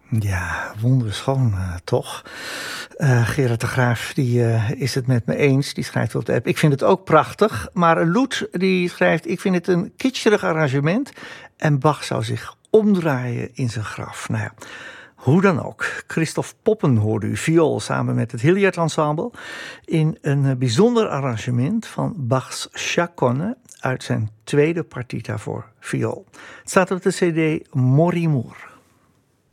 Ja, wonderschoon toch? Gerard de Graaf die, is het met me eens. Die schrijft op de app. Ik vind het ook prachtig. Maar Loet die schrijft. Ik vind het een kitscherig arrangement. En Bach zou zich omdraaien in zijn graf. Nou ja, hoe dan ook. Christophe Poppen hoorde u viool samen met het Hilliard Ensemble. In een bijzonder arrangement van Bachs Chaconne uit zijn tweede partita voor viool. Het staat op de cd Morimur.